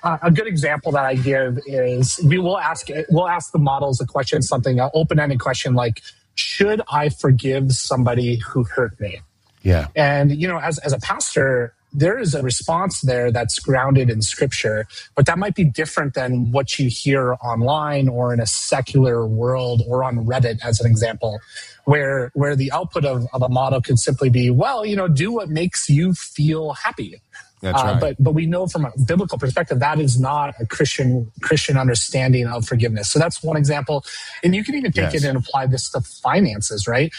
A good example that I give is we'll ask the models a question, something an open-ended question like, should I forgive somebody who hurt me? Yeah. And, as a pastor, there is a response there that's grounded in scripture, but that might be different than what you hear online or in a secular world or on Reddit, as an example, where the output of a model could simply be, well, do what makes you feel happy. That's right. But we know from a biblical perspective that is not a Christian understanding of forgiveness. So that's one example. And you can even take it and apply this to finances, right?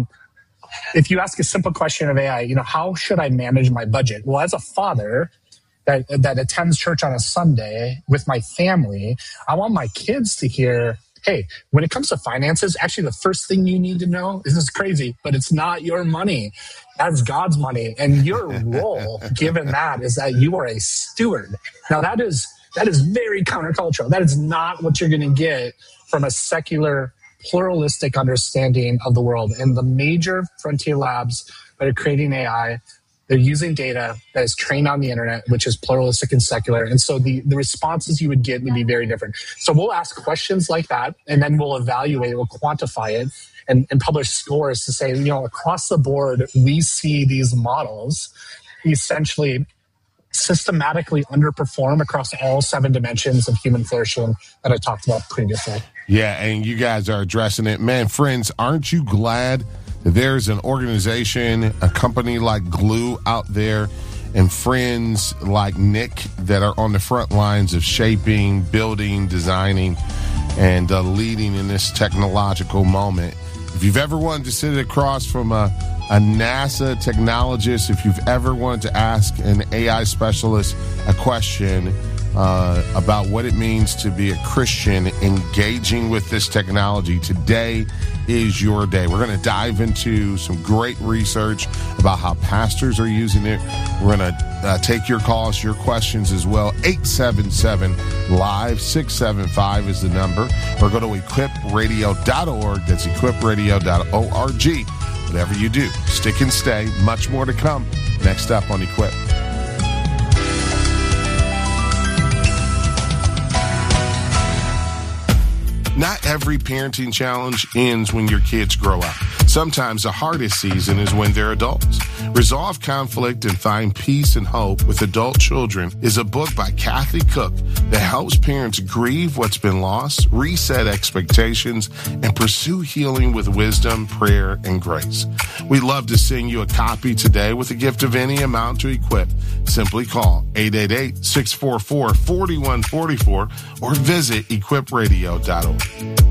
If you ask a simple question of AI, how should I manage my budget? Well, as a father that attends church on a Sunday with my family, I want my kids to hear, hey, when it comes to finances, actually the first thing you need to know, this is crazy, but it's not your money. That's God's money. And your role, given that, is that you are a steward. Now, that is very countercultural. That is not what you're going to get from a secular, pluralistic understanding of the world. And the major frontier labs that are creating AI, they're using data that is trained on the internet, which is pluralistic and secular. And so the responses you would get would be very different. So we'll ask questions like that, and then we'll evaluate, we'll quantify it, and publish scores to say, across the board, we see these models essentially systematically underperform across all 7 dimensions of human flourishing that I talked about previously. Yeah, and you guys are addressing it. Man, friends, aren't you glad that there's an organization, a company like Glue out there, and friends like Nick that are on the front lines of shaping, building, designing, and leading in this technological moment? If you've ever wanted to sit across from a NASA technologist, if you've ever wanted to ask an AI specialist a question about what it means to be a Christian engaging with this technology, today is your day. We're going to dive into some great research about how pastors are using it. We're going to take your calls, your questions as well. 877-LIVE-675 is the number. Or go to equipradio.org. That's equipradio.org. Whatever you do, stick and stay. Much more to come next up on Equip. Not every parenting challenge ends when your kids grow up. Sometimes the hardest season is when they're adults. Resolve Conflict and Find Peace and Hope with Adult Children is a book by Kathy Cook that helps parents grieve what's been lost, reset expectations, and pursue healing with wisdom, prayer, and grace. We'd love to send you a copy today with a gift of any amount to Equip. Simply call 888-644-4144 or visit equipradio.org.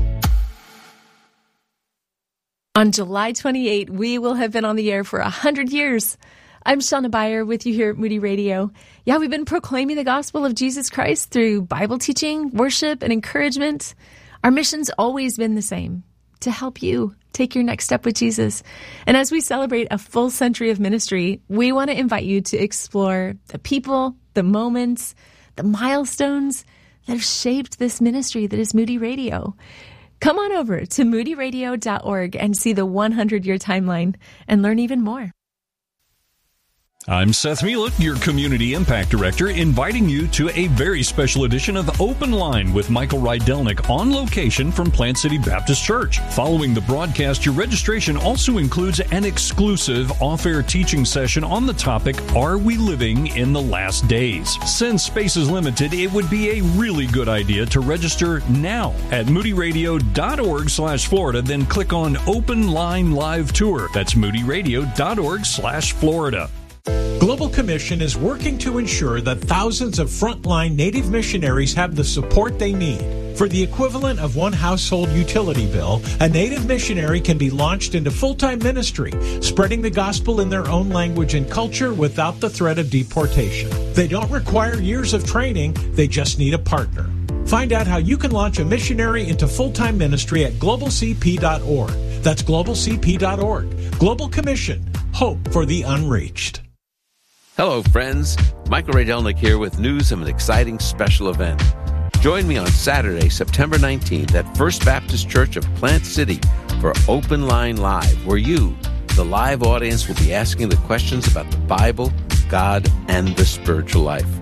On July 28, we will have been on the air for 100 years. I'm Shauna Beyer with you here at Moody Radio. Yeah, we've been proclaiming the gospel of Jesus Christ through Bible teaching, worship, and encouragement. Our mission's always been the same, to help you take your next step with Jesus. And as we celebrate a full century of ministry, we want to invite you to explore the people, the moments, the milestones that have shaped this ministry that is Moody Radio. Come on over to moodyradio.org and see the 100-year timeline and learn even more. I'm Seth Mielek, your Community Impact Director, inviting you to a very special edition of Open Line with Michael Rydelnik on location from Plant City Baptist Church. Following the broadcast, your registration also includes an exclusive off-air teaching session on the topic, Are We Living in the Last Days? Since space is limited, it would be a really good idea to register now at moodyradio.org/Florida, then click on Open Line Live Tour. That's moodyradio.org/Florida. Global Commission is working to ensure that thousands of frontline Native missionaries have the support they need. For the equivalent of one household utility bill, a Native missionary can be launched into full-time ministry, spreading the gospel in their own language and culture without the threat of deportation. They don't require years of training, they just need a partner. Find out how you can launch a missionary into full-time ministry at globalcp.org. That's globalcp.org. Global Commission. Hope for the unreached. Hello, friends. Michael Rydelnik here with news of an exciting special event. Join me on Saturday, September 19th at First Baptist Church of Plant City for Open Line Live, where you, the live audience, will be asking the questions about the Bible, God, and the spiritual life.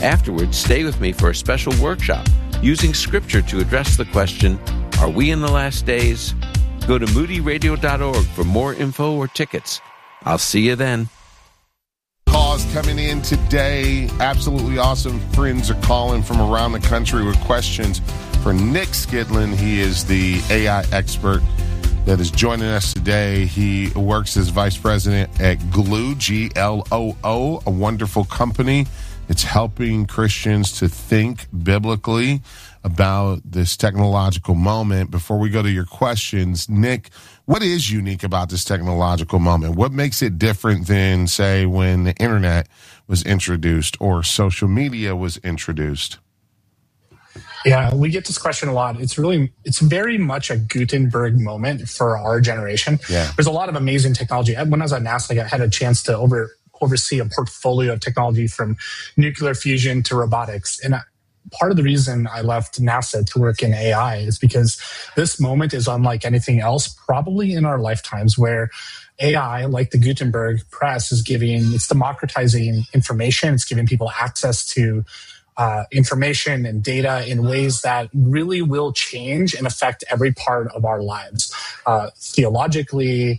Afterwards, stay with me for a special workshop using Scripture to address the question, are we in the last days? Go to moodyradio.org for more info or tickets. I'll see you then. Calls coming in today. Absolutely awesome. Friends are calling from around the country with questions for Nick Skidlin. He is the AI expert that is joining us today. He works as vice president at Gloo, Gloo, a wonderful company. It's helping Christians to think biblically about this technological moment. Before we go to your questions, Nick, what is unique about this technological moment? What makes it different than, say, when the internet was introduced or social media was introduced? Yeah, we get this question a lot. It's very much a Gutenberg moment for our generation. Yeah. There's a lot of amazing technology. When I was at NASA, I had a chance to oversee a portfolio of technology from nuclear fusion to robotics. And part of the reason I left NASA to work in AI is because this moment is unlike anything else, probably in our lifetimes, where AI, like the Gutenberg press, it's democratizing information. It's giving people access to information and data in ways that really will change and affect every part of our lives. Theologically,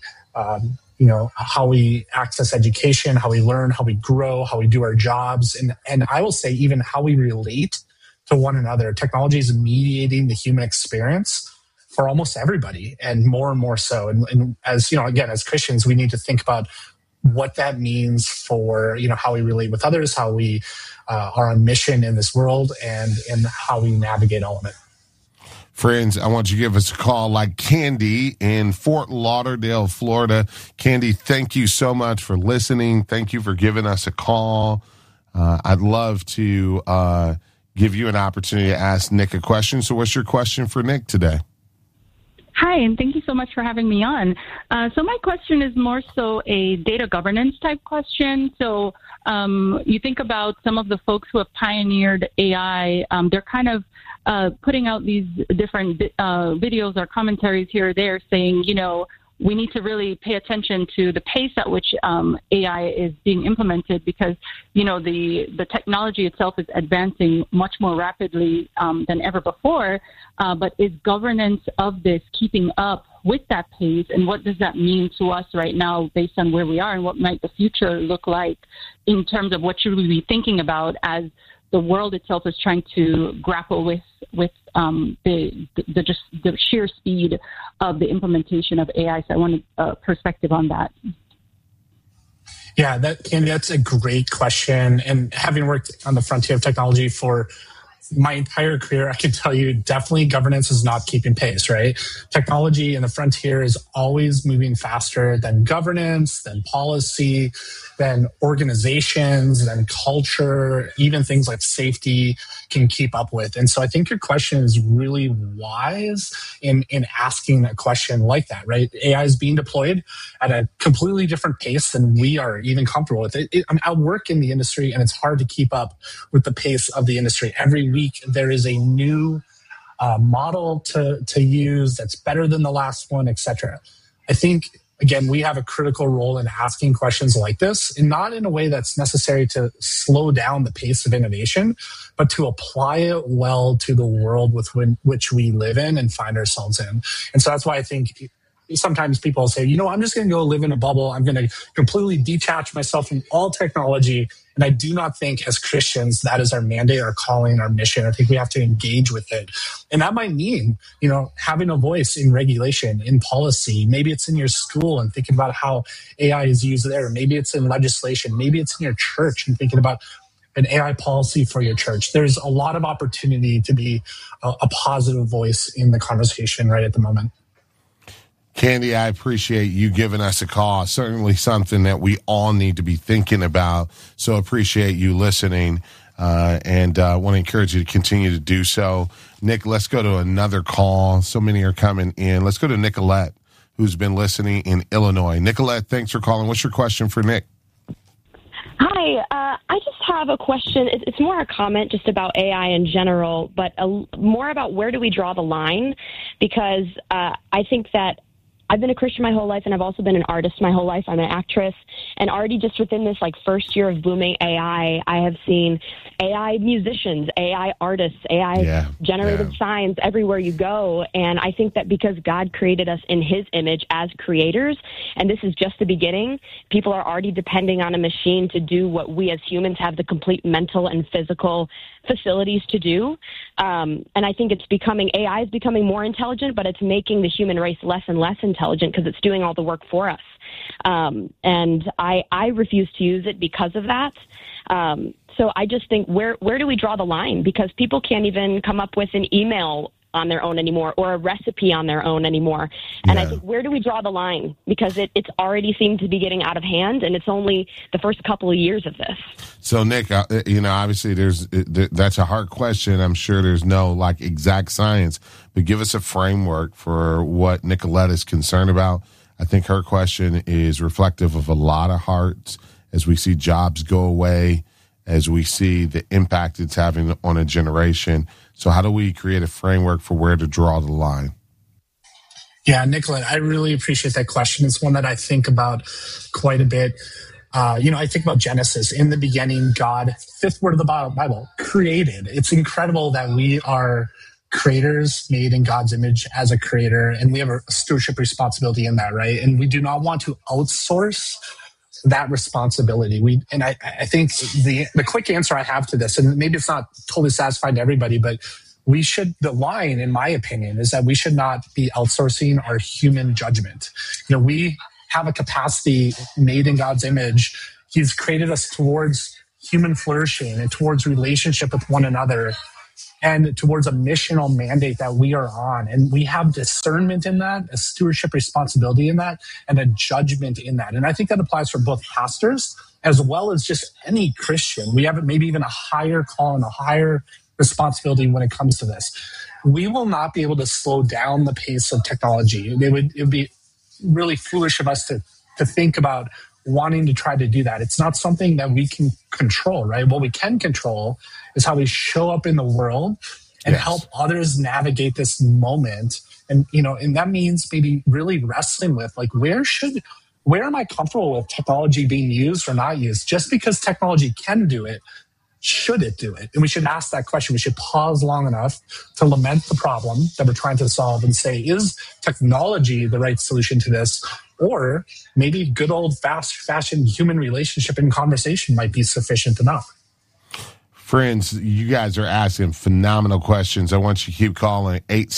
how we access education, how we learn, how we grow, how we do our jobs, and I will say even how we relate to one another. Technology is mediating the human experience for almost everybody, and more so. And as again, as Christians, we need to think about what that means for how we relate with others, how we are on mission in this world, and how we navigate all of it. Friends, I want you to give us a call like Candy in Fort Lauderdale, Florida. Candy, thank you so much for listening. Thank you for giving us a call. I'd love to give you an opportunity to ask Nick a question. So what's your question for Nick today? Hi, and thank you so much for having me on. So my question is more so a data governance type question. So you think about some of the folks who have pioneered AI, they're kind of putting out these different videos or commentaries here or there saying, we need to really pay attention to the pace at which AI is being implemented because, the technology itself is advancing much more rapidly than ever before. But is governance of this keeping up with that pace? And what does that mean to us right now based on where we are, and what might the future look like in terms of what should we be thinking about as the world itself is trying to grapple with the sheer speed of the implementation of AI. So I want a perspective on that. Yeah, that's a great question. And having worked on the frontier of technology for my entire career, I can tell you definitely governance is not keeping pace, right? Technology in the frontier is always moving faster than governance, than policy, than organizations, than culture, even things like safety can keep up with. And so I think your question is really wise in asking a question like that, right? AI is being deployed at a completely different pace than we are even comfortable with. I work in the industry, and it's hard to keep up with the pace of the industry. Every week, there is a new model to use that's better than the last one, et cetera. I think, again, we have a critical role in asking questions like this, and not in a way that's necessary to slow down the pace of innovation, but to apply it well to the world with which we live in and find ourselves in. And so that's why I think sometimes people say, I'm just going to go live in a bubble. I'm going to completely detach myself from all technology. And I do not think as Christians that is our mandate, our calling, our mission. I think we have to engage with it. And that might mean, having a voice in regulation, in policy. Maybe it's in your school and thinking about how AI is used there. Maybe it's in legislation. Maybe it's in your church and thinking about an AI policy for your church. There's a lot of opportunity to be a positive voice in the conversation right at the moment. Candy, I appreciate you giving us a call. Certainly something that we all need to be thinking about. So appreciate you listening, and want to encourage you to continue to do so. Nick, let's go to another call. So many are coming in. Let's go to Nicolette, who's been listening in Illinois. Nicolette, thanks for calling. What's your question for Nick? Hi, I just have a question. It's more a comment just about AI in general, but more about where do we draw the line? Because I think that I've been a Christian my whole life, and I've also been an artist my whole life. I'm an actress, and already just within this like first year of booming AI, I have seen AI musicians, AI artists, AI generated signs everywhere you go. And I think that because God created us in his image as creators, and this is just the beginning, people are already depending on a machine to do what we as humans have the complete mental and physical facilities to do. And I think AI is becoming more intelligent, but it's making the human race less and less intelligent because it's doing all the work for us. And I refuse to use it because of that. So I just think, where do we draw the line? Because people can't even come up with an email on their own anymore, or a recipe on their own anymore. And I think, where do we draw the line? Because it's already seemed to be getting out of hand, and it's only the first couple of years of this. So, Nick, obviously that's a hard question. I'm sure there's no like exact science, but give us a framework for what Nicolette is concerned about. I think her question is reflective of a lot of hearts as we see jobs go away, as we see the impact it's having on a generation. So how do we create a framework for where to draw the line? Yeah, Nicolette, I really appreciate that question. It's one that I think about quite a bit. I think about Genesis. In the beginning, God, fifth word of the Bible, created. It's incredible that we are creators made in God's image as a creator, and we have a stewardship responsibility in that, right? And we do not want to outsource that responsibility. I think the quick answer I have to this, and maybe it's not totally satisfying to everybody, but the line, in my opinion, is that we should not be outsourcing our human judgment. We have a capacity made in God's image. He's created us towards human flourishing and towards relationship with one another, and towards a missional mandate that we are on. And we have discernment in that, a stewardship responsibility in that, and a judgment in that. And I think that applies for both pastors as well as just any Christian. We have maybe even a higher call and a higher responsibility when it comes to this. We will not be able to slow down the pace of technology. It would be really foolish of us to think about wanting to try to do that. It's not something that we can control, right? What we can control is how we show up in the world and help others navigate this moment. And, and that means maybe really wrestling with, like, where am I comfortable with technology being used or not used? Just because technology can do it, should it do it? And we should ask that question. We should pause long enough to lament the problem that we're trying to solve and say, is technology the right solution to this? Or maybe good old fashioned human relationship and conversation might be sufficient enough. Friends, you guys are asking phenomenal questions. I want you to keep calling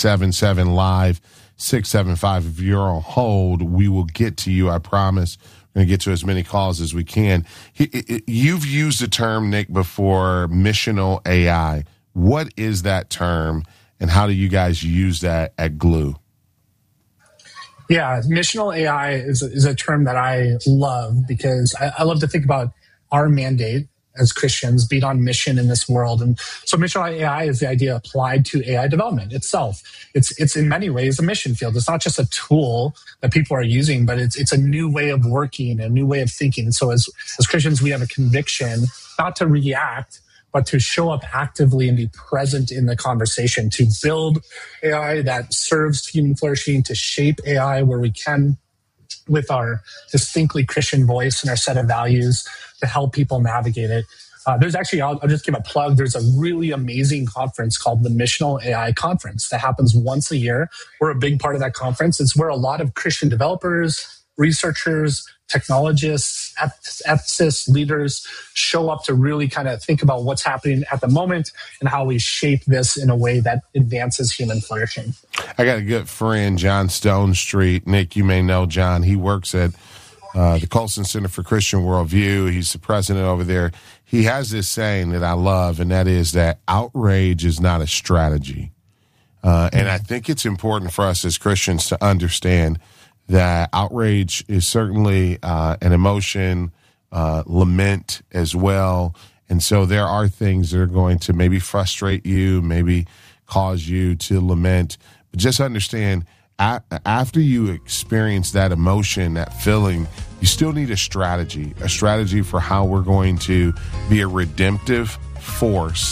877-LIVE-675. If you're on hold, we will get to you, I promise. We're going to get to as many calls as we can. You've used the term, Nick, before, missional AI. What is that term, and how do you guys use that at Glue? Yeah, missional AI is a term that I love because I love to think about our mandate as Christians being on mission in this world. And so missional AI is the idea applied to AI development itself. It's in many ways a mission field. It's not just a tool that people are using, but it's a new way of working, a new way of thinking. And so as Christians, we have a conviction not to react, but to show up actively and be present in the conversation, to build AI that serves human flourishing, to shape AI where we can with our distinctly Christian voice and our set of values to help people navigate it. There's actually, I'll just give a plug. There's a really amazing conference called the Missional AI Conference that happens once a year. We're a big part of that conference. It's where a lot of Christian developers, researchers, technologists, ethicists, leaders show up to really kind of think about what's happening at the moment and how we shape this in a way that advances human flourishing. I got a good friend, John Stone Street. Nick, you may know John. He works at the Colson Center for Christian Worldview. He's the president over there. He has this saying that I love, and that is that outrage is not a strategy. And I think it's important for us as Christians to understand that outrage is certainly an emotion, lament as well. And so there are things that are going to maybe frustrate you, maybe cause you to lament. But just understand, after you experience that emotion, that feeling, you still need a strategy for how we're going to be a redemptive force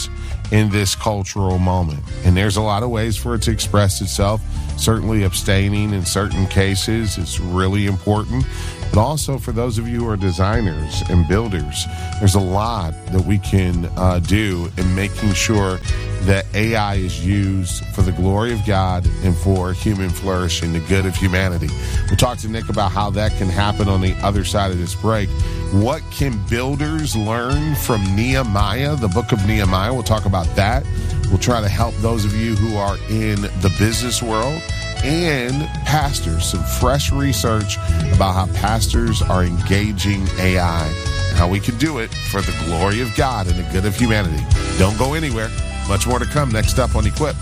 in this cultural moment. And there's a lot of ways for it to express itself. Certainly abstaining in certain cases is really important. But also for those of you who are designers and builders, there's a lot that we can do in making sure that AI is used for the glory of God and for human flourishing, the good of humanity. We'll talk to Nick about how that can happen on the other side of this break. What can builders learn from Nehemiah, the book of Nehemiah? We'll talk about that. We'll try to help those of you who are in the business world and pastors, some fresh research about how pastors are engaging AI and how we can do it for the glory of God and the good of humanity. Don't go anywhere. Much more to come next up on Equip.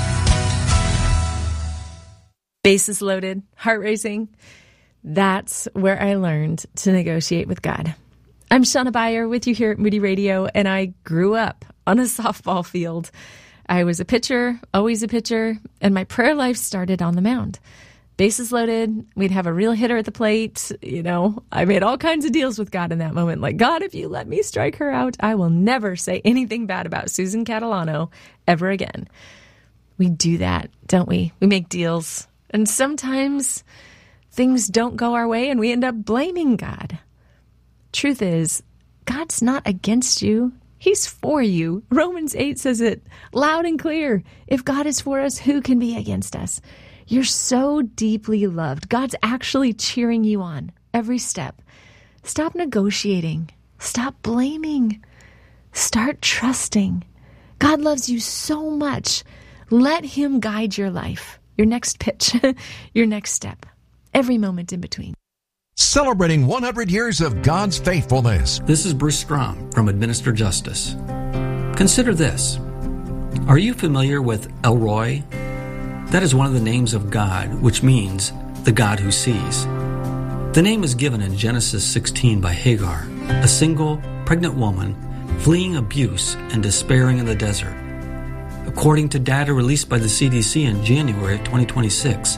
Bases loaded, heart racing. That's where I learned to negotiate with God. I'm Shauna Beyer with you here at Moody Radio, and I grew up on a softball field. I was a pitcher, always a pitcher, and my prayer life started on the mound. Bases loaded, we'd have a real hitter at the plate. You know, I made all kinds of deals with God in that moment. Like, God, if you let me strike her out, I will never say anything bad about Susan Catalano ever again. We do that, don't we? We make deals. And sometimes things don't go our way and we end up blaming God. Truth is, God's not against you. He's for you. Romans 8 says it loud and clear. If God is for us, who can be against us? You're so deeply loved. God's actually cheering you on every step. Stop negotiating. Stop blaming. Start trusting. God loves you so much. Let him guide your life, your next pitch, your next step, every moment in between. Celebrating 100 years of God's faithfulness. This is Bruce Strom from Administer Justice. Consider this. Are you familiar with El Roi? That is one of the names of God, which means the God who sees. The name is given in Genesis 16 by Hagar, a single, pregnant woman fleeing abuse and despairing in the desert. According to data released by the CDC in January 2026,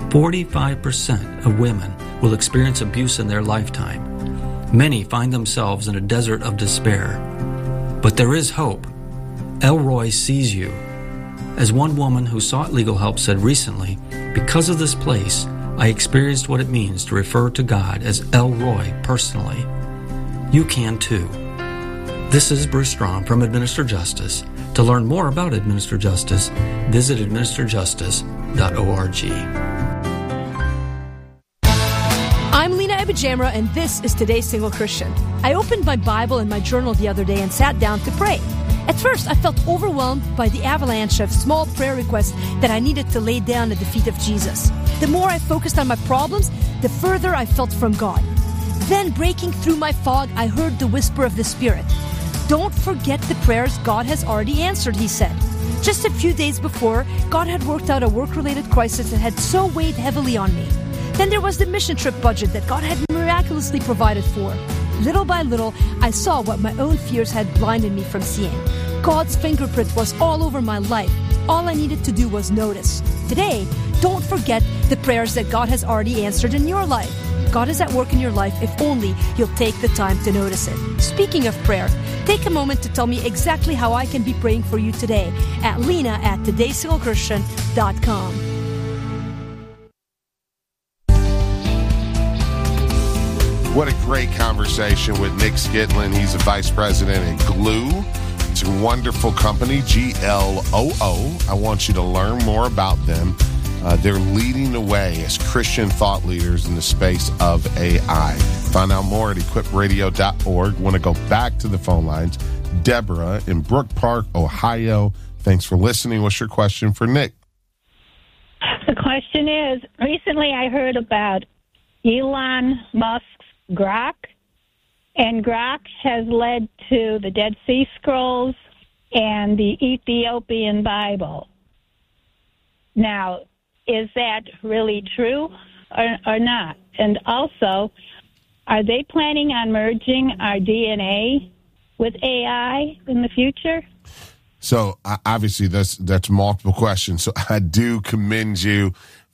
45% of women will experience abuse in their lifetime. Many find themselves in a desert of despair. But there is hope. El Roi sees you. As one woman who sought legal help said recently, because of this place, I experienced what it means to refer to God as El Roi personally. You can too. This is Bruce Strom from Administer Justice. To learn more about Administer Justice, visit administerjustice.org. I'm Lena Abijamra, and this is Today's Single Christian. I opened my Bible and my journal the other day and sat down to pray. At first, I felt overwhelmed by the avalanche of small prayer requests that I needed to lay down at the feet of Jesus. The more I focused on my problems, the further I felt from God. Then, breaking through my fog, I heard the whisper of the Spirit. Don't forget the prayers God has already answered, he said. Just a few days before, God had worked out a work-related crisis that had so weighed heavily on me. Then there was the mission trip budget that God had miraculously provided for. Little by little, I saw what my own fears had blinded me from seeing. God's fingerprint was all over my life. All I needed to do was notice. Today, don't forget the prayers that God has already answered in your life. God is at work in your life if only you'll take the time to notice it. Speaking of prayer, take a moment to tell me exactly how I can be praying for you today at lena@todaysinglechristtian.com. What a great conversation with Nick Skitlin. He's a vice president at Gloo. It's a wonderful company, GLOO. I want you to learn more about them. They're leading the way as Christian thought leaders in the space of AI. Find out more at equipradio.org. Want to go back to the phone lines. Deborah in Brook Park, Ohio. Thanks for listening. What's your question for Nick? The question is, recently I heard about Elon Musk's Grok, and Grok has led to the Dead Sea Scrolls and the Ethiopian Bible. Now, is that really true or not? And also, are they planning on merging our DNA with AI in the future? So obviously that's multiple questions. So I do commend you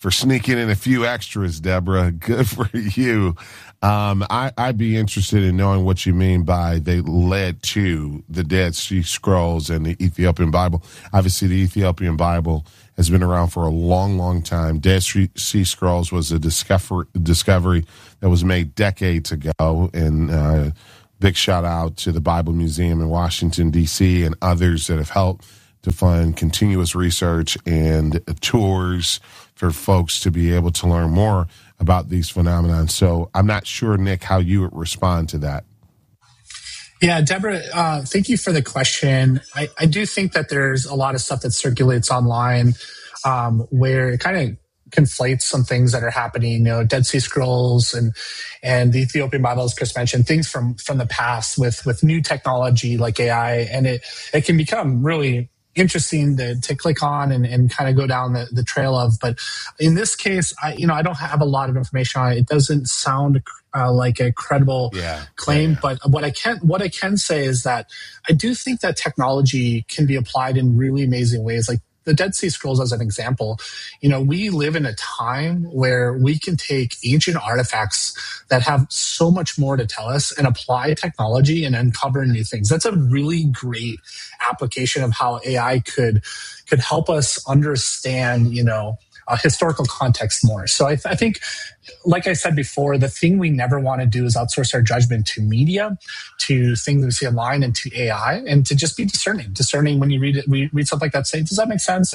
for sneaking in a few extras, Deborah. Good for you. I'd be interested in knowing what you mean by they led to the Dead Sea Scrolls and the Ethiopian Bible. Obviously, the Ethiopian Bible has been around for a long, long time. Dead Sea Scrolls was a discovery that was made decades ago, and big shout out to the Bible Museum in Washington, D.C., and others that have helped to fund continuous research and tours for folks to be able to learn more about these phenomena. So I'm not sure, Nick, how you would respond to that. Yeah, Deborah, thank you for the question. I do think that there's a lot of stuff that circulates online where it kind of conflates some things that are happening, Dead Sea Scrolls and the Ethiopian Bible, as Chris mentioned, things from the past with new technology like AI. And it can become really interesting to click on and kind of go down the trail of. But in this case, I don't have a lot of information on it. It doesn't sound like a credible claim. But what I can say is that I do think that technology can be applied in really amazing ways. Like the Dead Sea Scrolls as an example, we live in a time where we can take ancient artifacts that have so much more to tell us and apply technology and uncover new things. That's a really great application of how AI could help us understand, a historical context more. So I think, like I said before, the thing we never want to do is outsource our judgment to media, to things we see online, and to AI, and to just be discerning when you read something like that. Say, does that make sense?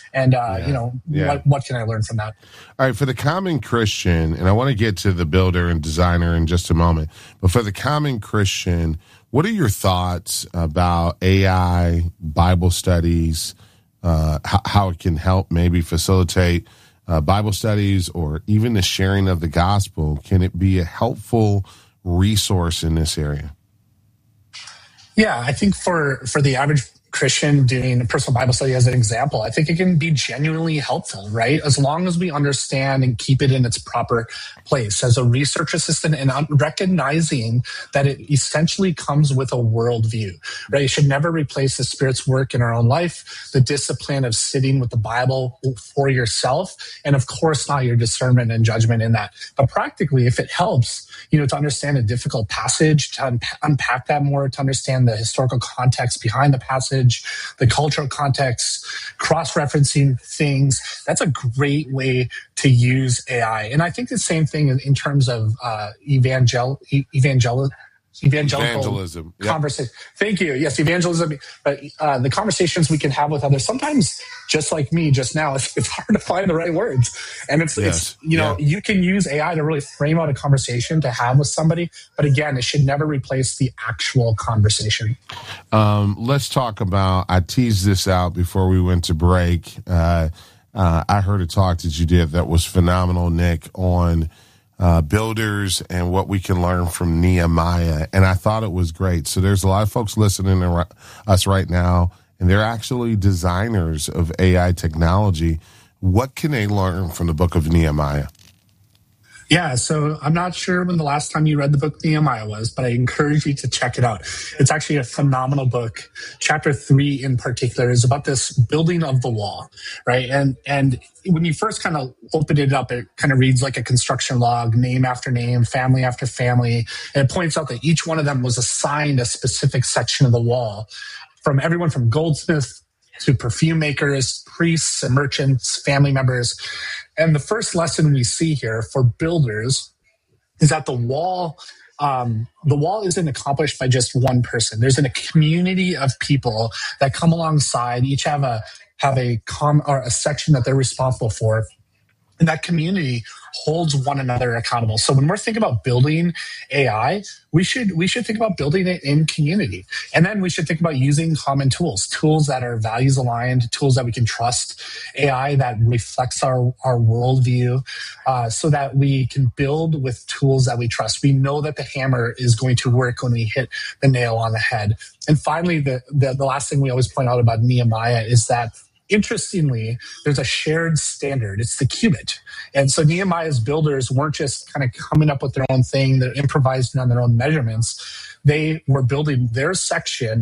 What can I learn from that? All right, for the common Christian, and I want to get to the builder and designer in just a moment, but for the common Christian, what are your thoughts about AI, Bible studies, how it can help maybe facilitate Bible studies or even the sharing of the gospel? Can it be a helpful resource in this area? Yeah, I think for the average Christian doing a personal Bible study as an example, I think it can be genuinely helpful, right? As long as we understand and keep it in its proper place as a research assistant and recognizing that it essentially comes with a worldview, right? It should never replace the Spirit's work in our own life, the discipline of sitting with the Bible for yourself, and of course not your discernment and judgment in that. But practically, if it helps, to understand a difficult passage, to unpack that more, to understand the historical context behind the passage, the cultural context, cross-referencing things, that's a great way to use AI. And I think the same thing in terms of evangelism. Conversation. Yep. Thank you. Yes, evangelism. But the conversations we can have with others, sometimes just like me just now, it's hard to find the right words. And you can use AI to really frame out a conversation to have with somebody. But again, it should never replace the actual conversation. Let's talk about, I teased this out before we went to break. I heard a talk that you did that was phenomenal, Nick, on builders and what we can learn from Nehemiah. And I thought it was great. So there's a lot of folks listening to us right now, and they're actually designers of AI technology. What can they learn from the book of Nehemiah? Yeah, so I'm not sure when the last time you read the book Nehemiah was, but I encourage you to check it out. It's actually a phenomenal book. Chapter 3 in particular is about this building of the wall, right? And when you first kind of open it up, it kind of reads like a construction log, name after name, family after family. And it points out that each one of them was assigned a specific section of the wall, from everyone from goldsmiths to perfume makers, priests and merchants, family members. And the first lesson we see here for builders is that the wall isn't accomplished by just one person. There's a community of people that come alongside, each have a section that they're responsible for. And that community holds one another accountable. So when we're thinking about building AI, we should think about building it in community. And then we should think about using common tools that are values aligned, tools that we can trust, AI that reflects our worldview, so that we can build with tools that we trust. We know that the hammer is going to work when we hit the nail on the head. And finally, the last thing we always point out about Nehemiah is that, interestingly, there's a shared standard. It's the cubit. And so Nehemiah's builders weren't just kind of coming up with their own thing, they're improvising on their own measurements. They were building their section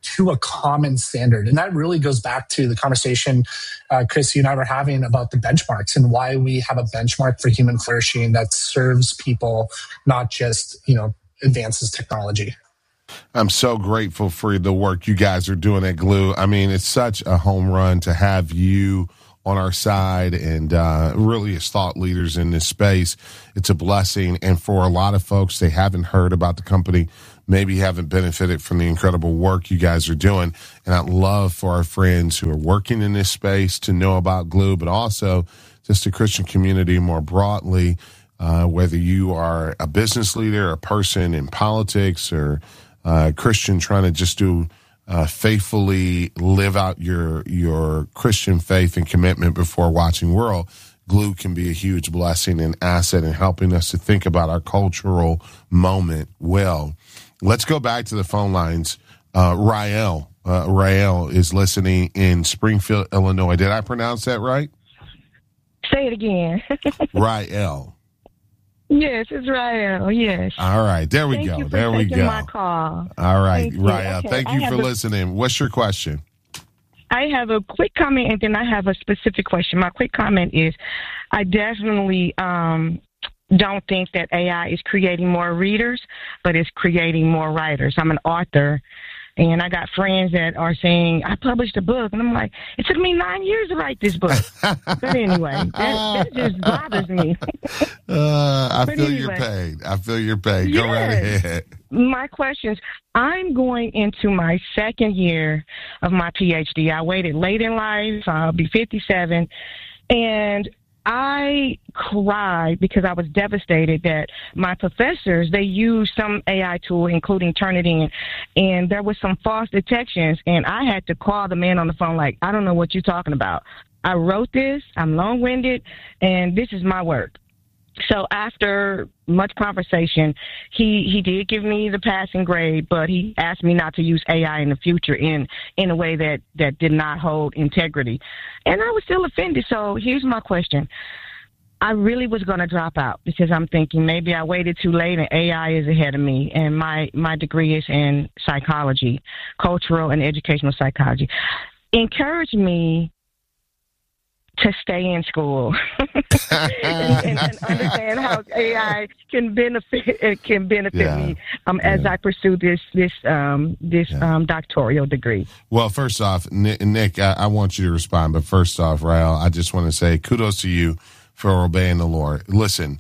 to a common standard. And that really goes back to the conversation, Chris, you and I were having about the benchmarks and why we have a benchmark for human flourishing that serves people, not just, advances technology. I'm so grateful for the work you guys are doing at Glue. I mean, it's such a home run to have you on our side and really as thought leaders in this space. It's a blessing. And for a lot of folks, they haven't heard about the company, maybe haven't benefited from the incredible work you guys are doing. And I'd love for our friends who are working in this space to know about Glue, but also just the Christian community more broadly, whether you are a business leader, a person in politics, or Christian trying to just do faithfully live out your Christian faith and commitment before watching world. Glue can be a huge blessing and asset in helping us to think about our cultural moment well. Let's go back to the phone lines. Rael is listening in Springfield, Illinois. Did I pronounce that right? Say it again. Rael. Yes, it's Rael. Yes. All right. There we go. There we go. My call. All right, Thank Rael. Okay. Thank you for listening. What's your question? I have a quick comment, and then I have a specific question. My quick comment is I definitely don't think that AI is creating more readers, but it's creating more writers. I'm an author, and I got friends that are saying, I published a book, and I'm like, it took me 9 years to write this book. But anyway, that just bothers me. I feel your pain. Go right ahead. My questions, I'm going into my second year of my PhD. I waited late in life. I'll be 57. And I cried because I was devastated that my professors, they used some AI tool, including Turnitin, and there was some false detections, and I had to call the man on the phone like, I don't know what you're talking about. I wrote this, I'm long-winded, and this is my work. So after much conversation, he did give me the passing grade, but he asked me not to use AI in the future in a way that did not hold integrity. And I was still offended. So here's my question. I really was going to drop out because I'm thinking maybe I waited too late and AI is ahead of me. And my degree is in psychology, cultural and educational psychology. Encourage me to stay in school and understand how AI can benefit me as I pursue this doctoral degree. Well, first off, Nick, I want you to respond. But first off, Rael, I just want to say kudos to you for obeying the Lord. Listen,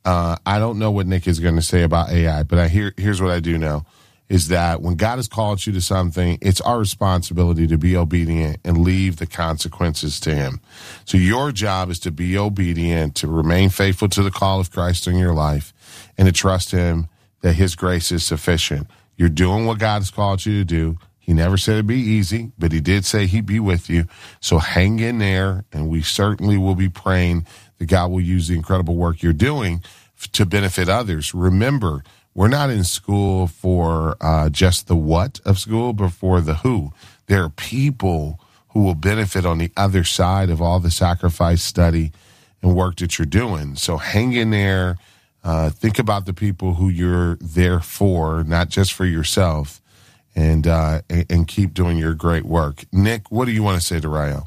I don't know what Nick is going to say about AI, but here's what I do know. Is that when God has called you to something, it's our responsibility to be obedient and leave the consequences to him. So your job is to be obedient, to remain faithful to the call of Christ in your life, and to trust him that his grace is sufficient. You're doing what God has called you to do. He never said it'd be easy, but he did say he'd be with you. So hang in there, and we certainly will be praying that God will use the incredible work you're doing to benefit others. Remember, we're not in school for just the what of school, but for the who. There are people who will benefit on the other side of all the sacrifice, study, and work that you're doing. So hang in there. Think about the people who you're there for, not just for yourself, and keep doing your great work. Nick, what do you want to say to Rael?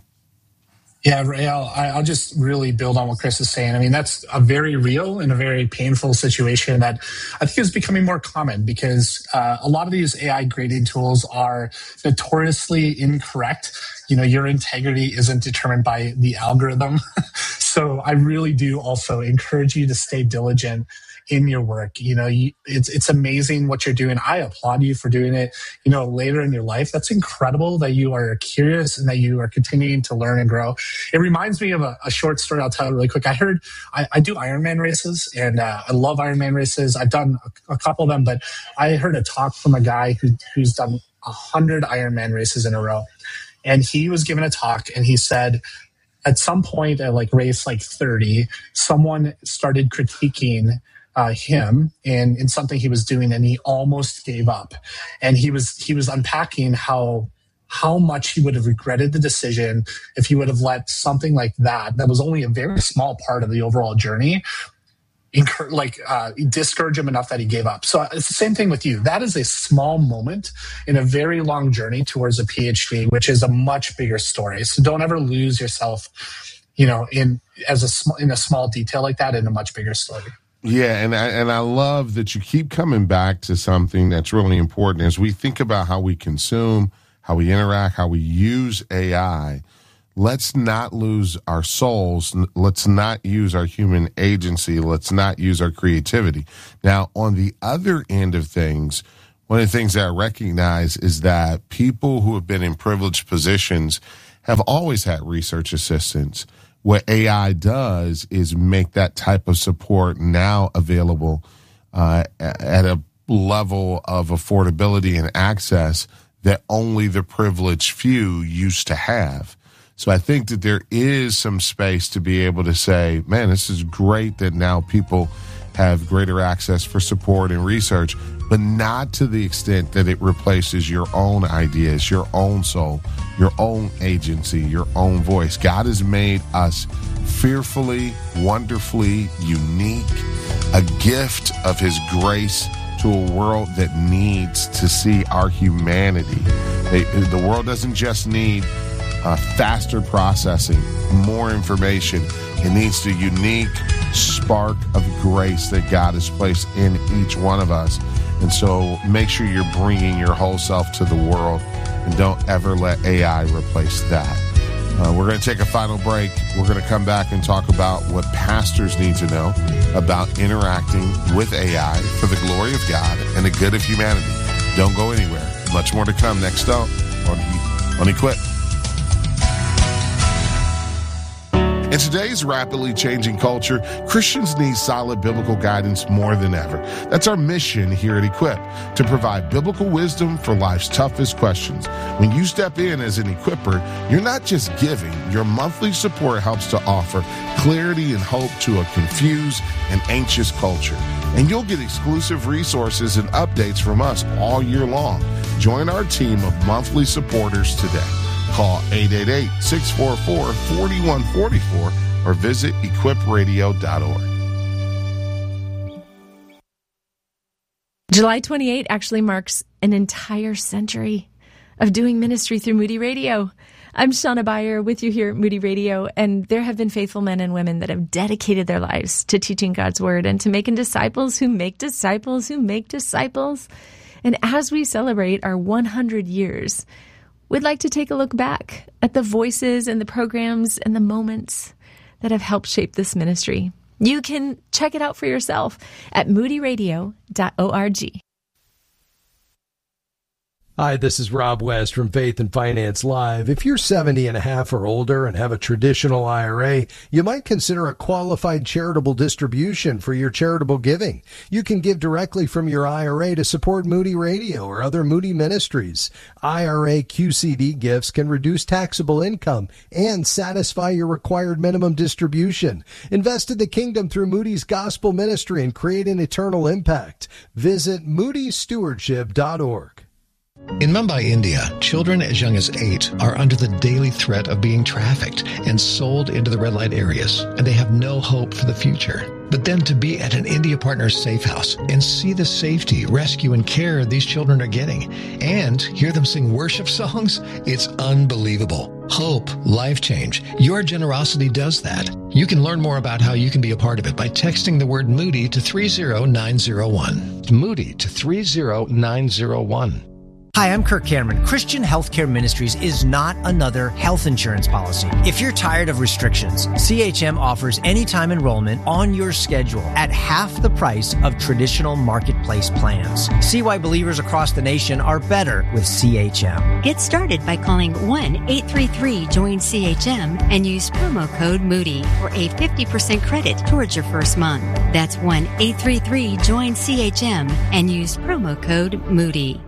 Yeah, Rael, I'll just really build on what Chris is saying. I mean, that's a very real and a very painful situation that I think is becoming more common because a lot of these AI grading tools are notoriously incorrect. Your integrity isn't determined by the algorithm. So I really do also encourage you to stay diligent in your work. It's amazing what you're doing. I applaud you for doing it, later in your life. That's incredible that you are curious and that you are continuing to learn and grow. It reminds me of a short story. I'll tell it really quick. I do Ironman races and I love Ironman races. I've done a couple of them, but I heard a talk from a guy who's done 100 Ironman races in a row. And he was given a talk and he said, at some point at race 30, someone started critiquing him in something he was doing, and he almost gave up. And he was unpacking how much he would have regretted the decision if he would have let something like that was only a very small part of the overall journey, discourage him enough that he gave up. So it's the same thing with you. That is a small moment in a very long journey towards a PhD, which is a much bigger story. So don't ever lose yourself, in a small detail like that in a much bigger story. Yeah, and I love that you keep coming back to something that's really important as we think about how we consume, how we interact, how we use AI. Let's not lose our souls. Let's not use our human agency. Let's not use our creativity. Now, on the other end of things, one of the things that I recognize is that people who have been in privileged positions have always had research assistants. What AI does is make that type of support now available at a level of affordability and access that only the privileged few used to have. So I think that there is some space to be able to say, man, this is great that now people have greater access for support and research, but not to the extent that it replaces your own ideas, your own soul, your own agency, your own voice. God has made us fearfully, wonderfully unique, a gift of his grace to a world that needs to see our humanity. The world doesn't just need faster processing, more information. It needs the unique spark of grace that God has placed in each one of us. And so make sure you're bringing your whole self to the world and don't ever let AI replace that. We're going to take a final break. We're going to come back and talk about what pastors need to know about interacting with AI for the glory of God and the good of humanity. Don't go anywhere. Much more to come next up on Equip. In today's rapidly changing culture, Christians need solid biblical guidance more than ever. That's our mission here at Equip, to provide biblical wisdom for life's toughest questions. When you step in as an equipper, you're not just giving. Your monthly support helps to offer clarity and hope to a confused and anxious culture. And you'll get exclusive resources and updates from us all year long. Join our team of monthly supporters today. Call 888-644-4144 or visit equipradio.org. July 28 actually marks an entire century of doing ministry through Moody Radio. I'm Shauna Beyer with you here at Moody Radio, and there have been faithful men and women that have dedicated their lives to teaching God's Word and to making disciples who make disciples who make disciples. And as we celebrate our 100 years, we'd like to take a look back at the voices and the programs and the moments that have helped shape this ministry. You can check it out for yourself at moodyradio.org. Hi, this is Rob West from Faith and Finance Live. If you're 70 and a half or older and have a traditional IRA, you might consider a qualified charitable distribution for your charitable giving. You can give directly from your IRA to support Moody Radio or other Moody ministries. IRA QCD gifts can reduce taxable income and satisfy your required minimum distribution. Invest in the kingdom through Moody's gospel ministry and create an eternal impact. Visit moodystewardship.org. In Mumbai, India, children as young as 8 are under the daily threat of being trafficked and sold into the red light areas, and they have no hope for the future. But then to be at an India Partners safe house and see the safety, rescue, and care these children are getting, and hear them sing worship songs, it's unbelievable. Hope, life change. Your generosity does that. You can learn more about how you can be a part of it by texting the word Moody to 30901. Moody to 30901. Hi, I'm Kirk Cameron. Christian Healthcare Ministries is not another health insurance policy. If you're tired of restrictions, CHM offers anytime enrollment on your schedule at half the price of traditional marketplace plans. See why believers across the nation are better with CHM. Get started by calling 1-833-JOIN-CHM and use promo code Moody for a 50% credit towards your first month. That's 1-833-JOIN-CHM and use promo code Moody.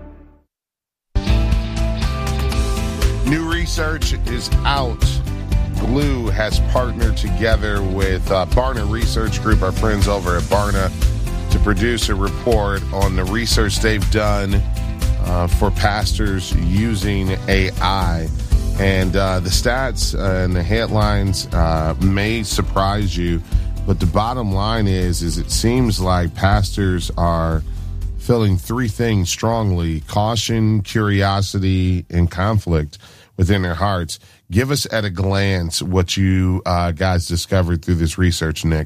New research is out. Glue has partnered together with Barna Research Group, our friends over at Barna, to produce a report on the research they've done for pastors using AI. And the stats and the headlines may surprise you But the bottom line is it seems like pastors are feeling three things strongly: caution, curiosity, and conflict within their hearts. Give us at a glance what you guys discovered through this research, Nick.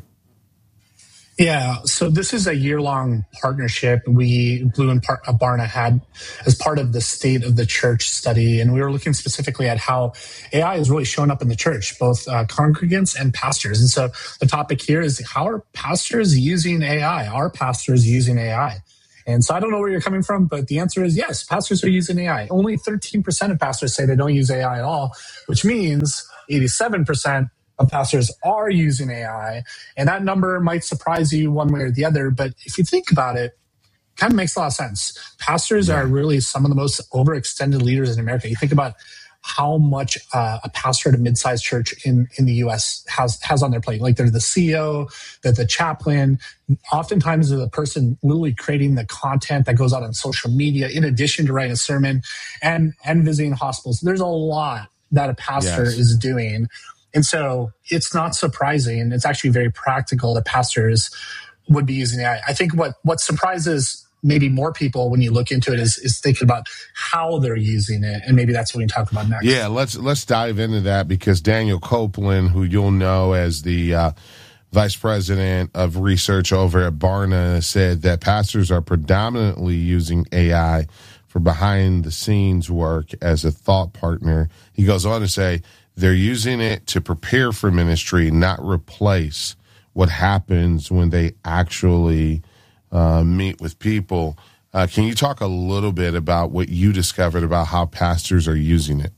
Yeah, so this is a year-long partnership Blue and Barna had as part of the State of the Church study, and we were looking specifically at how AI is really showing up in the church, both congregants and pastors. And so the topic here is, how are pastors using AI? Are pastors using AI? And so I don't know where you're coming from, but the answer is yes, pastors are using AI. Only 13% of pastors say they don't use AI at all, which means 87% of pastors are using AI. And that number might surprise you one way or the other, but if you think about it, it kind of makes a lot of sense. Pastors are really some of the most overextended leaders in America. You think about how much a pastor at a mid-sized church in the U.S. has on their plate. Like, they're the CEO, they're the chaplain. Oftentimes they're the person literally creating the content that goes out on social media, in addition to writing a sermon and visiting hospitals. There's a lot that a pastor is doing. And so it's not surprising. It's actually very practical that pastors would be using AI. I think what surprises maybe more people when you look into it is thinking about how they're using it. And maybe that's what we can talk about next. Yeah, let's dive into that, because Daniel Copeland, who you'll know as the vice president of research over at Barna, said that pastors are predominantly using AI for behind-the-scenes work as a thought partner. He goes on to say, they're using it to prepare for ministry, not replace what happens when they actually meet with people. Can you talk a little bit about what you discovered about how pastors are using it?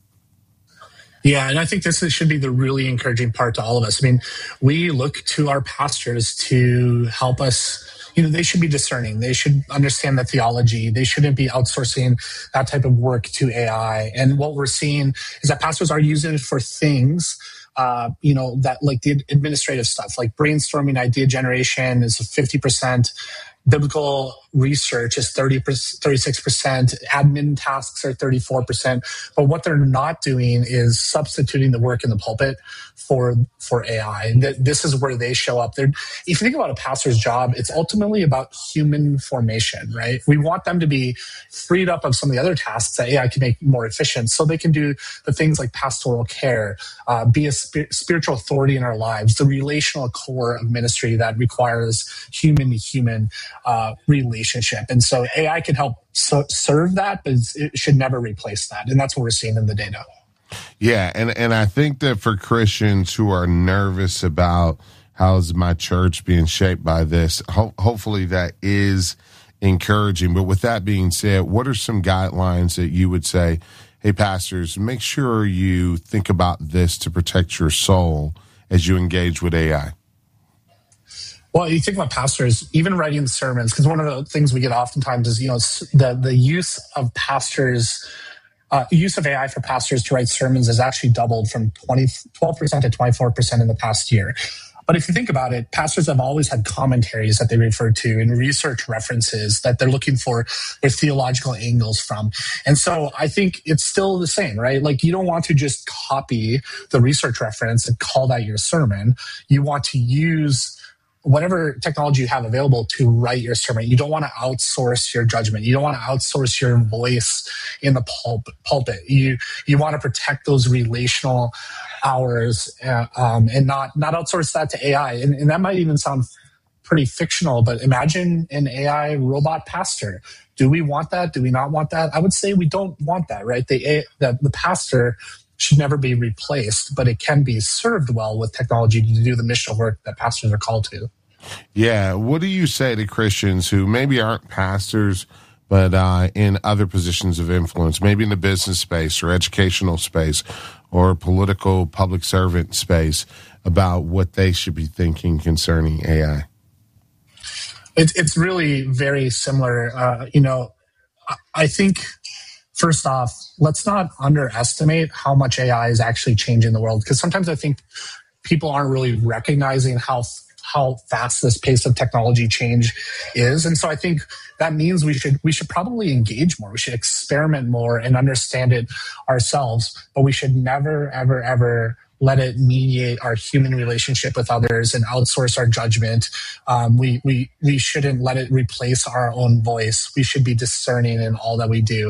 Yeah, and I think this should be the really encouraging part to all of us. I mean, we look to our pastors to help us. They should be discerning. They should understand the theology. They shouldn't be outsourcing that type of work to AI. And what we're seeing is that pastors are using it for things, that like the administrative stuff, like brainstorming, idea generation is 50%. Biblical research is 36%. Admin tasks are 34%. But what they're not doing is substituting the work in the pulpit for AI. This is where they show up. If you think about a pastor's job, it's ultimately about human formation, right? We want them to be freed up of some of the other tasks that AI can make more efficient, so they can do the things like pastoral care, be a spiritual authority in our lives, the relational core of ministry that requires human-to-human relationship. And so AI can help serve that, but it should never replace that. And that's what we're seeing in the data. Yeah, and I think that for Christians who are nervous about how's my church being shaped by this, hopefully that is encouraging. But with that being said, what are some guidelines that you would say, hey, pastors, make sure you think about this to protect your soul as you engage with AI? Well, you think about pastors, even writing sermons, because one of the things we get oftentimes is, the use of pastors, use of AI for pastors to write sermons has actually doubled from 12% to 24% in the past year. But if you think about it, pastors have always had commentaries that they refer to and research references that they're looking for their theological angles from. And so I think it's still the same, right? Like, you don't want to just copy the research reference and call that your sermon. You want to use whatever technology you have available to write your sermon. You don't want to outsource your judgment. You don't want to outsource your voice in the pulpit. You want to protect those relational hours and not outsource that to AI. And that might even sound pretty fictional, but imagine an AI robot pastor. Do we want that? Do we not want that? I would say we don't want that, right? The pastor should never be replaced, but it can be served well with technology to do the missional work that pastors are called to. Yeah. What do you say to Christians who maybe aren't pastors, but in other positions of influence, maybe in the business space or educational space or political public servant space, about what they should be thinking concerning AI? It's really very similar. I think, first off, let's not underestimate how much AI is actually changing the world, because sometimes I think people aren't really recognizing how fast this pace of technology change is. And so I think that means we should probably engage more. We should experiment more and understand it ourselves, but we should never, ever, ever let it mediate our human relationship with others and outsource our judgment. We shouldn't let it replace our own voice. We should be discerning in all that we do.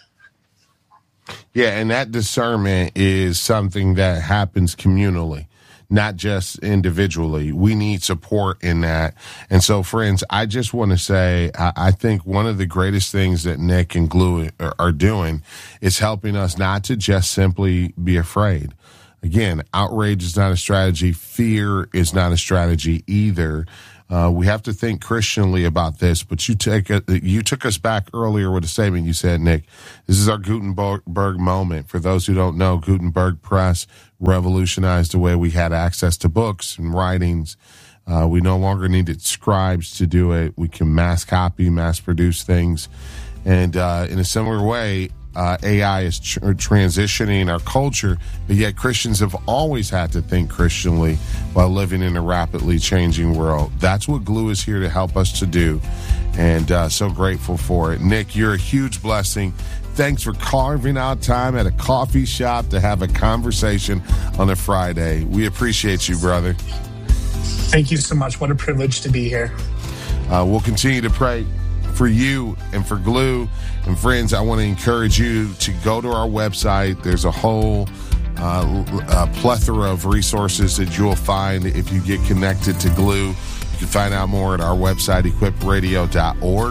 Yeah, and that discernment is something that happens communally, not just individually. We need support in that. And so, friends, I just want to say, I think one of the greatest things that Nick and Glue are doing is helping us not to just simply be afraid. Again, outrage is not a strategy. Fear is not a strategy either. We have to think Christianly about this, but you took us back earlier with a statement you said, Nick. This is our Gutenberg moment. For those who don't know, Gutenberg Press revolutionized the way we had access to books and writings. We no longer needed scribes to do it. We can mass copy, mass produce things. And in a similar way, AI is transitioning our culture, but yet Christians have always had to think Christianly while living in a rapidly changing world. That's what Glue is here to help us to do, and so grateful for it. Nick, you're a huge blessing. Thanks for carving out time at a coffee shop to have a conversation on a Friday. We appreciate you, brother. Thank you so much. What a privilege to be here. We'll continue to pray for you and for Glue. And friends, I want to encourage you to go to our website. There's a whole plethora of resources that you'll find if you get connected to Glue. You can find out more at our website, equipradio.org,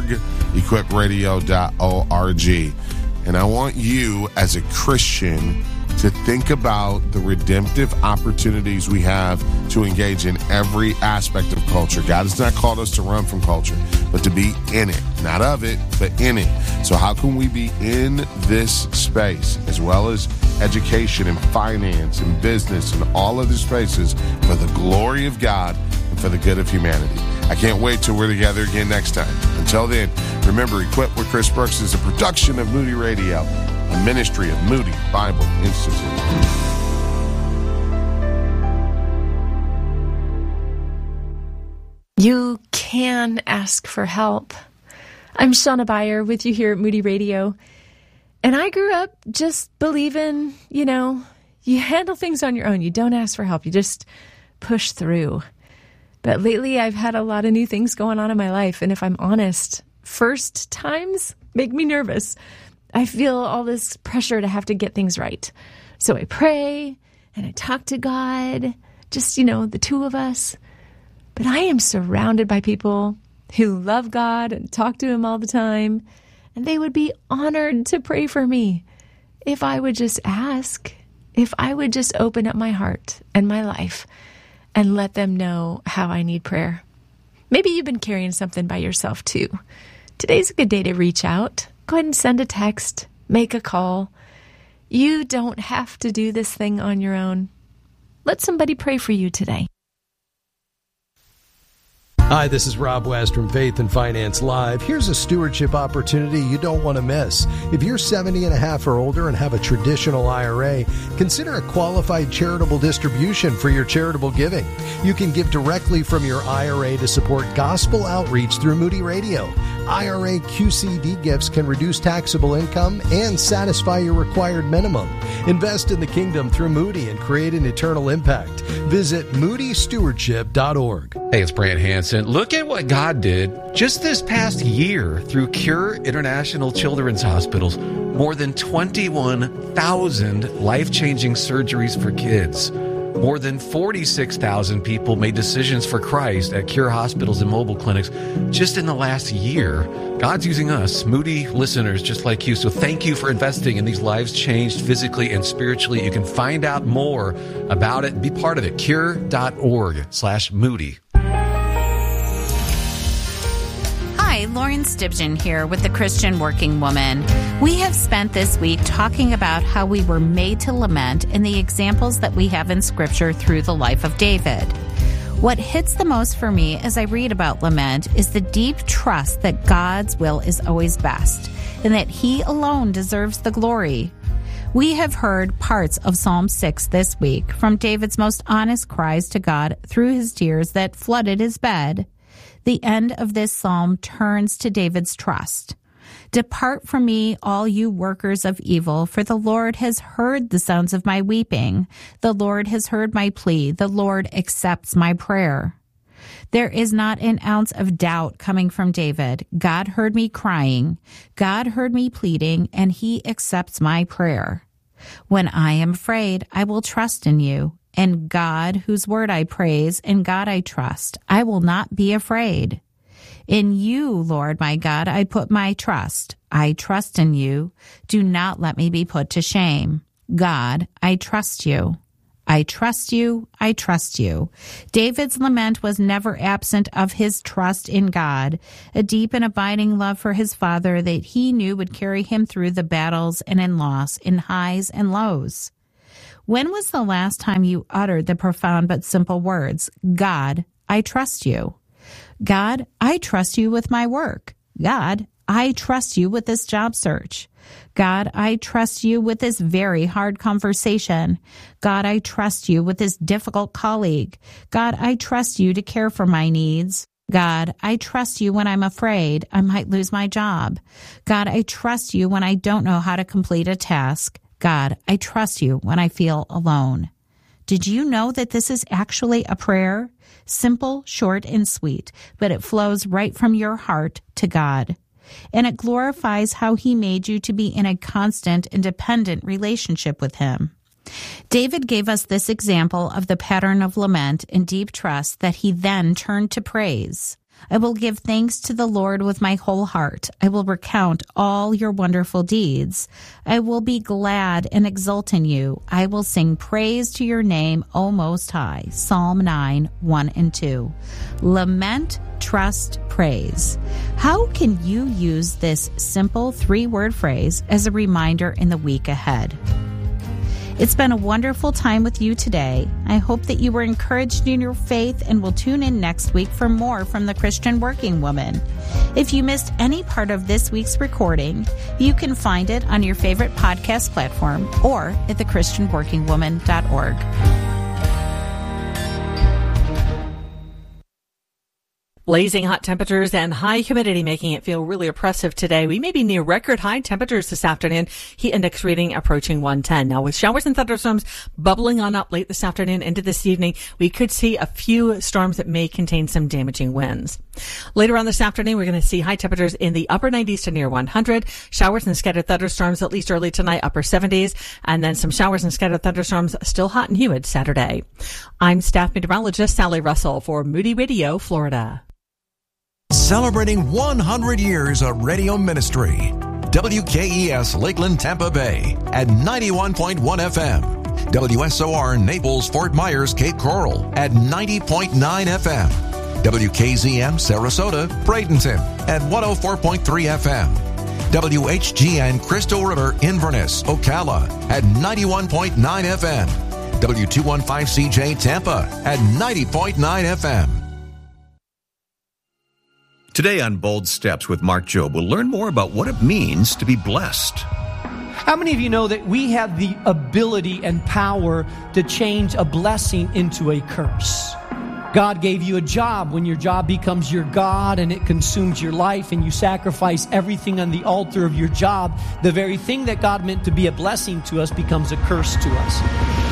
equipradio.org. And I want you as a Christian to think about the redemptive opportunities we have to engage in every aspect of culture. God has not called us to run from culture, but to be in it. Not of it, but in it. So how can we be in this space, as well as education and finance and business and all other spaces, for the glory of God and for the good of humanity? I can't wait till we're together again next time. Until then, remember, Equipped with Chris Brooks is a production of Moody Radio, a ministry of Moody Bible Institute. You can ask for help. I'm Shauna Beyer with you here at Moody Radio. And I grew up just believing, you handle things on your own. You don't ask for help. You just push through. But lately I've had a lot of new things going on in my life. And if I'm honest, first times make me nervous. I feel all this pressure to have to get things right. So I pray and I talk to God, just, the two of us. But I am surrounded by people who love God and talk to him all the time. And they would be honored to pray for me if I would just ask, if I would just open up my heart and my life and let them know how I need prayer. Maybe you've been carrying something by yourself too. Today's a good day to reach out. Go ahead and send a text, make a call. You don't have to do this thing on your own. Let somebody pray for you today. Hi, this is Rob West from Faith and Finance Live. Here's a stewardship opportunity you don't want to miss. If you're 70 and a half or older and have a traditional IRA, consider a qualified charitable distribution for your charitable giving. You can give directly from your IRA to support gospel outreach through Moody Radio. IRA QCD gifts can reduce taxable income and satisfy your required minimum. Invest in the kingdom through Moody and create an eternal impact. Visit moodystewardship.org. Hey, it's Brant Hansen. Look at what God did just this past year through Cure International Children's Hospitals. More than 21,000 life-changing surgeries for kids. More than 46,000 people made decisions for Christ at Cure hospitals and mobile clinics just in the last year. God's using us, Moody listeners just like you. So thank you for investing in these lives changed physically and spiritually. You can find out more about it and be part of it. Cure.org/Moody. Hi, Lauren Stibgen here with the Christian Working Woman. We have spent this week talking about how we were made to lament and the examples that we have in Scripture through the life of David. What hits the most for me as I read about lament is the deep trust that God's will is always best and that He alone deserves the glory. We have heard parts of Psalm 6 this week from David's most honest cries to God through his tears that flooded his bed. The end of this psalm turns to David's trust. Depart from me, all you workers of evil, for the Lord has heard the sounds of my weeping. The Lord has heard my plea. The Lord accepts my prayer. There is not an ounce of doubt coming from David. God heard me crying. God heard me pleading, and he accepts my prayer. When I am afraid, I will trust in you. And God, whose word I praise, and God I trust, I will not be afraid. In you, Lord my God, I put my trust. I trust in you. Do not let me be put to shame. God, I trust you. I trust you. I trust you. David's lament was never absent of his trust in God, a deep and abiding love for his father that he knew would carry him through the battles and in loss, in highs and lows. When was the last time you uttered the profound but simple words, God, I trust you? God, I trust you with my work. God, I trust you with this job search. God, I trust you with this very hard conversation. God, I trust you with this difficult colleague. God, I trust you to care for my needs. God, I trust you when I'm afraid I might lose my job. God, I trust you when I don't know how to complete a task. God, I trust you when I feel alone. Did you know that this is actually a prayer? Simple, short, and sweet, but it flows right from your heart to God. And it glorifies how he made you to be in a constant and dependent relationship with him. David gave us this example of the pattern of lament and deep trust that he then turned to praise. I will give thanks to the Lord with my whole heart. I will recount all your wonderful deeds. I will be glad and exult in you. I will sing praise to your name, O Most High. Psalm 9, 1 and 2. Lament, trust, praise. How can you use this simple 3-word phrase as a reminder in the week ahead? It's been a wonderful time with you today. I hope that you were encouraged in your faith and will tune in next week for more from the Christian Working Woman. If you missed any part of this week's recording, you can find it on your favorite podcast platform or at thechristianworkingwoman.org. Blazing hot temperatures and high humidity making it feel really oppressive today. We may be near record high temperatures this afternoon. Heat index reading approaching 110. Now with showers and thunderstorms bubbling on up late this afternoon into this evening, we could see a few storms that may contain some damaging winds. Later on this afternoon, we're going to see high temperatures in the upper 90s to near 100. Showers and scattered thunderstorms at least early tonight, upper 70s. And then some showers and scattered thunderstorms still hot and humid Saturday. I'm staff meteorologist Sally Russell for Moody Radio, Florida. Celebrating 100 years of radio ministry. WKES Lakeland, Tampa Bay at 91.1 FM. WSOR Naples, Fort Myers, Cape Coral at 90.9 FM. WKZM Sarasota, Bradenton at 104.3 FM. WHGN Crystal River, Inverness, Ocala at 91.9 FM. W215CJ Tampa at 90.9 FM. Today on Bold Steps with Mark Jobe, we'll learn more about what it means to be blessed. How many of you know that we have the ability and power to change a blessing into a curse? God gave you a job. When your job becomes your God and it consumes your life and you sacrifice everything on the altar of your job, the very thing that God meant to be a blessing to us becomes a curse to us.